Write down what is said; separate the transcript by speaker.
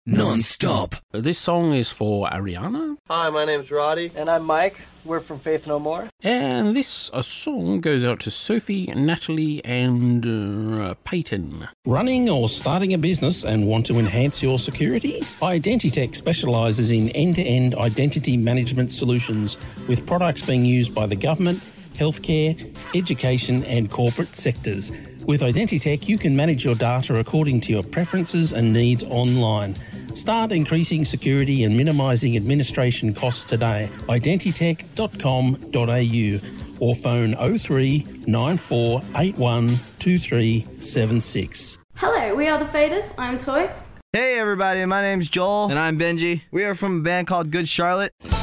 Speaker 1: non-stop.
Speaker 2: This song is for Ariana.
Speaker 3: Hi, my name's Roddy.
Speaker 4: And I'm Mike. We're from Faith No More.
Speaker 2: And this song goes out to Sophie, Natalie and Peyton.
Speaker 5: Running or starting a business and want to enhance your security? Identitech specialises in end-to-end identity management solutions with products being used by the government, healthcare, education and corporate sectors. With Identitech, you can manage your data according to your preferences and needs online. Start increasing security and minimising administration costs today. Identitech.com.au or phone 03 9481 2376.
Speaker 6: Hello, we are the Faders. I'm Toy.
Speaker 4: Hey everybody, my name's Joel.
Speaker 7: And I'm Benji.
Speaker 4: We are from a band called Good Charlotte.